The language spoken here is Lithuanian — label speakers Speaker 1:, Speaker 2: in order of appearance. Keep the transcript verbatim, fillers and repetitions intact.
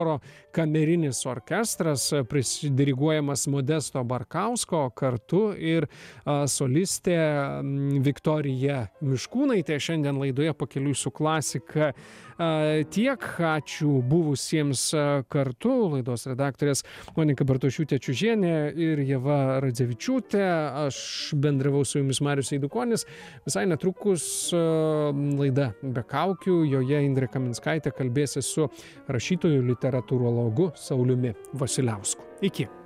Speaker 1: oro kamerinis orkestras, prisidiriguojamas Modesto Barkausko, kartu ir a, solistė m, Viktorija Miškūnaitė. Šiandien laidoje Pakeliui su klasika a, tiek. Ačiū buvusiems a, kartu. Laidos redaktorės Monika Bartošiūtė Čiužienė ir Ieva Radzevičiūtė. Aš bendravau su jumis Marius Eidukonis. Visai netrukus a, laida Be kaukių. Joje Indrė Kaminskaitė kalbėsi su rašytoju literatūrologu Sauliumi Vasiliausku. Iki.